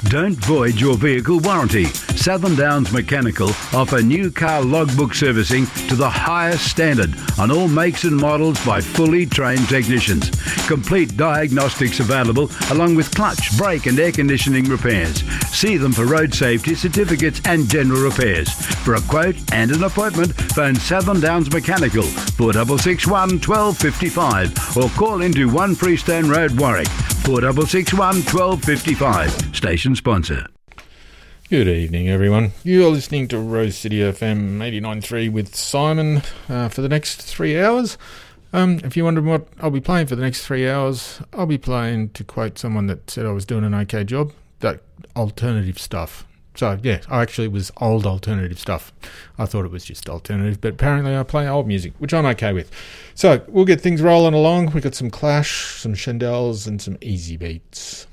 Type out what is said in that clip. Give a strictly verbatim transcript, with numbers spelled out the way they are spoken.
Don't void your vehicle warranty. Southern Downs Mechanical offer new car logbook servicing to the highest standard on all makes and models by fully trained technicians. Complete diagnostics available along with clutch, brake and air conditioning repairs. See them for road safety certificates and general repairs. For a quote and an appointment, phone Southern Downs Mechanical four six six one, one two five five or call into one Freestone Road, Warwick four six six one, one two five five. Station sponsor. Good evening, everyone. You are listening to Rose City F M eighty-nine point three with Simon uh, for the next three hours. Um, if you're wondering what I'll be playing for the next three hours, I'll be playing, to quote someone that said I was doing an okay job, that alternative stuff. So, yeah, I actually was old alternative stuff. I thought it was just alternative, but apparently I play old music, which I'm okay with. So, we'll get things rolling along. We've got some Clash, some Shondells, and some Easy Beats.